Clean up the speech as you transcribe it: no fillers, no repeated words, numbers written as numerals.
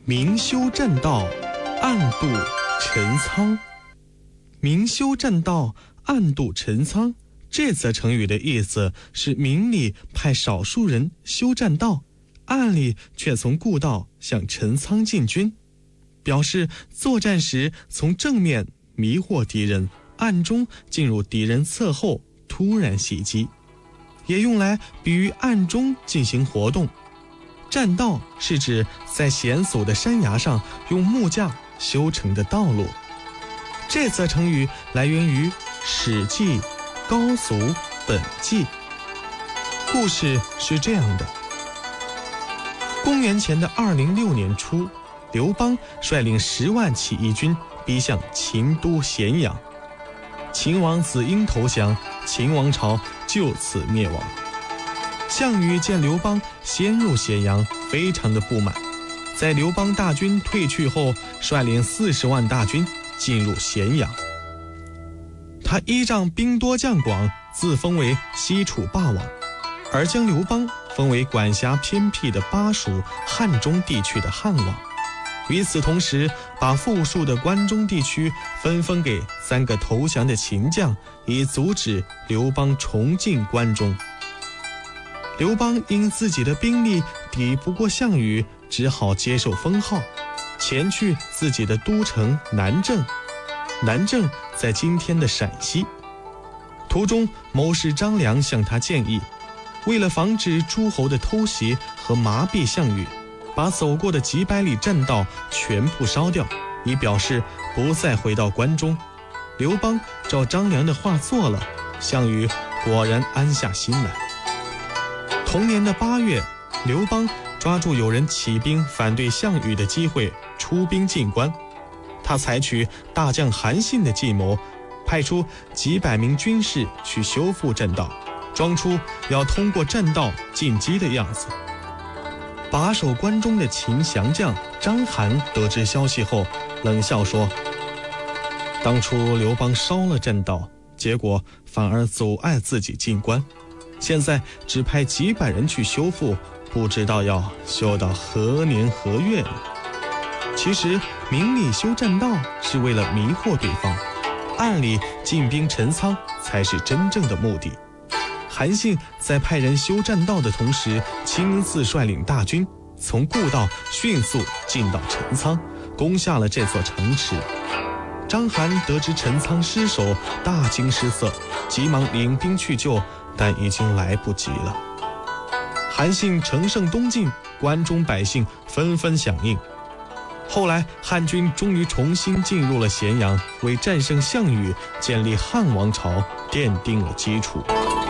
明修栈道，暗度陈仓。明修栈道，暗度陈仓，这则成语的意思是明里派少数人修栈道，暗里却从故道向陈仓进军，表示作战时从正面迷惑敌人，暗中进入敌人侧后突然袭击，也用来比喻暗中进行活动。栈道是指在险阻的山崖上用木架修成的道路。这则成语来源于《史记·高祖本纪》。故事是这样的：公元前的206年初，刘邦率领10万起义军逼向秦都咸阳，秦王子婴投降，秦王朝就此灭亡。项羽见刘邦先入咸阳，非常的不满，在刘邦大军退去后，率领40万大军进入咸阳。他依仗兵多将广，自封为西楚霸王，而将刘邦封为管辖偏僻的巴蜀汉中地区的汉王。与此同时，把富庶的关中地区分封给3个投降的秦将，以阻止刘邦重进关中。刘邦因自己的兵力抵不过项羽，只好接受封号，前去自己的都城南郑。南郑在今天的陕西。途中，谋士张良向他建议，为了防止诸侯的偷袭和麻痹项羽，把走过的几百里栈道全部烧掉，以表示不再回到关中。刘邦照张良的话做了，项羽果然安下心来。同年的8月，刘邦抓住有人起兵反对项羽的机会，出兵进关。他采取大将韩信的计谋，派出几百名军士去修复栈道，装出要通过栈道进击的样子。把守关中的秦降将章邯得知消息后，冷笑说：当初刘邦烧了栈道，结果反而阻碍自己进关，现在只派几百人去修复，不知道要修到何年何月呢？其实明里修栈道是为了迷惑对方，暗里进兵陈仓才是真正的目的。韩信在派人修栈道的同时，亲自率领大军从故道迅速进到陈仓，攻下了这座城池。章邯得知陈仓失守，大惊失色，急忙领兵去救，但已经来不及了。韩信乘胜东进，关中百姓纷纷响应。后来汉军终于重新进入了咸阳，为战胜项羽、建立汉王朝奠定了基础。